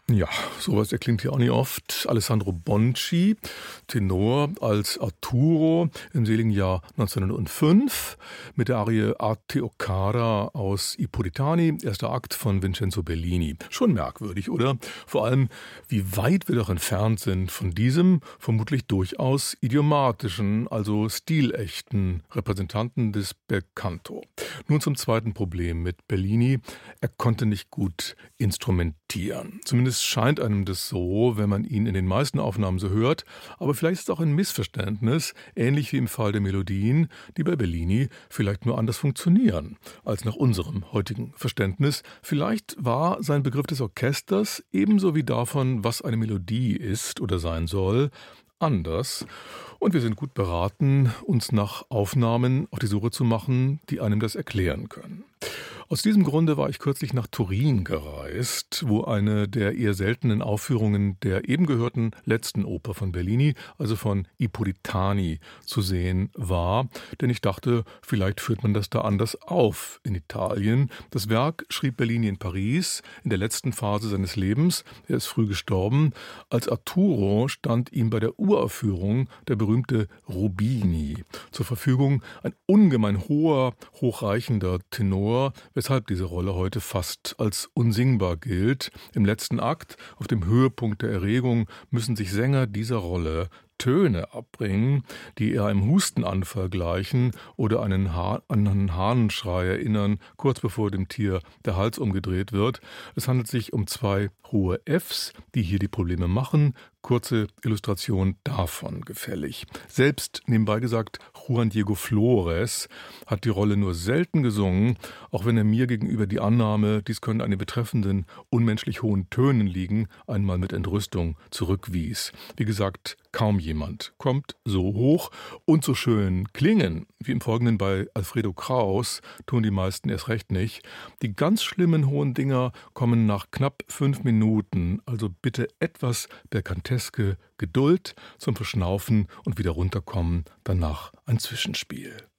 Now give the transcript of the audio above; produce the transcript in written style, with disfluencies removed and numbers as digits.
Ja, sowas erklingt hier auch nicht oft. Alessandro Bonci, Tenor als Arturo im seligen Jahr 1905 mit der Arie Arte o Cara aus I Puritani, erster Akt von Vincenzo Bellini. Schon merkwürdig, oder? Vor allem, wie weit wir doch entfernt sind von diesem vermutlich durchaus idiomatischen, also stilechten Repräsentanten des Belcanto. Nun zum zweiten Problem mit Bellini. Er konnte nicht gut instrumentieren. Zumindest scheint einem das so, wenn man ihn in den meisten Aufnahmen so hört. Aber vielleicht ist es auch ein Missverständnis, ähnlich wie im Fall der Melodien, die bei Bellini vielleicht nur anders funktionieren als nach unserem heutigen Verständnis. Vielleicht war sein Begriff des Orchesters ebenso wie davon, was eine Melodie ist oder sein soll, anders. Und wir sind gut beraten, uns nach Aufnahmen auf die Suche zu machen, die einem das erklären können. Aus diesem Grunde war ich kürzlich nach Turin gereist, wo eine der eher seltenen Aufführungen der eben gehörten letzten Oper von Bellini, also von I Puritani, zu sehen war. Denn ich dachte, vielleicht führt man das da anders auf in Italien. Das Werk schrieb Bellini in Paris in der letzten Phase seines Lebens. Er ist früh gestorben. Als Arturo stand ihm bei der Uraufführung der berühmte Rubini zur Verfügung. Ein ungemein hoher, hochreichender Tenor, weshalb diese Rolle heute fast als unsingbar gilt. Im letzten Akt, auf dem Höhepunkt der Erregung, müssen sich Sänger dieser Rolle Töne abbringen, die eher einem Hustenanfall gleichen oder an einen Hahnenschrei erinnern, kurz bevor dem Tier der Hals umgedreht wird. Es handelt sich um zwei hohe Fs, die hier die Probleme machen. Kurze Illustration davon gefällig. Selbst, nebenbei gesagt, Juan Diego Flores hat die Rolle nur selten gesungen, auch wenn er mir gegenüber die Annahme, dies könne an den betreffenden unmenschlich hohen Tönen liegen, einmal mit Entrüstung zurückwies. Wie gesagt, kaum jemand kommt so hoch und so schön klingen, wie im Folgenden bei Alfredo Kraus, tun die meisten erst recht nicht. Die ganz schlimmen hohen Dinger kommen nach knapp 5 Minuten, also bitte etwas belcanteske Geduld zum Verschnaufen und wieder runterkommen, danach ein Zwischenspiel.